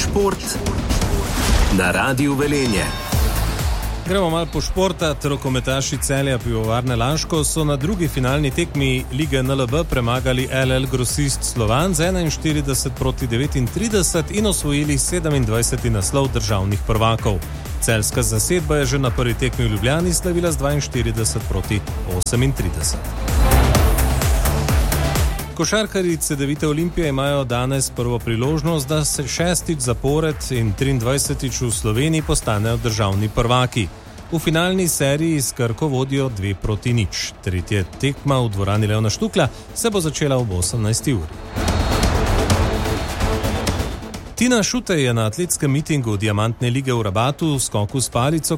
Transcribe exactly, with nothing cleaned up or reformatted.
Šport na Radiu Velenje. Gremo malo po športat. Rokometaši Celja Pivovarne Laško so na drugi finalni tekmi lige N L B premagali L L Grosist Slovan z enainštirideset proti devetintrideset in osvojili sedemindvajseti naslov državnih prvakov. Celjska zasedba je že na prvi tekmi v Ljubljani slavila z dvainštirideset proti osemintrideset. Košarkarji Cedevite Olimpije imajo danes prvo priložnost, da se šestič zapored in triindvajsetič v Sloveniji postanejo državni prvaki. V finalni seriji s Krko vodijo dve proti nič. Tretja tekma v dvorani Leona Štukla se bo začela ob osemnajsti uri. Tina Šutej je na atletskem mitingu Diamantne lige v Rabatu v skoku s palico